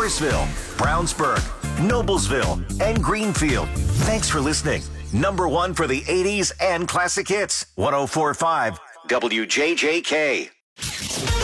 Forestville, Brownsburg, Noblesville, and Greenfield. Thanks for listening. Number one for the 80s and classic hits. 104.5 WJJK.